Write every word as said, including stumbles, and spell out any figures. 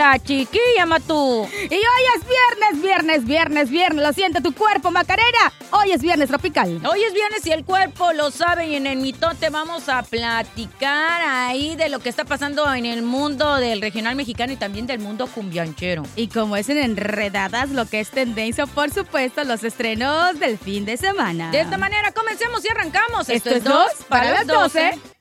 la chiquilla, Matú. Y hoy es viernes, viernes, viernes, viernes. Lo siente tu cuerpo, Macarena. Hoy es viernes tropical. Hoy es viernes y el cuerpo lo sabe. Y en el mitote vamos a platicar ahí de lo que está pasando en el mundo del regional mexicano y también del mundo cumbianchero. Y como es en Enredadas, lo que es tendencia, por supuesto, los estrenos del fin de semana. De esta manera comencemos y arrancamos. Esto, Esto es dos para las doce.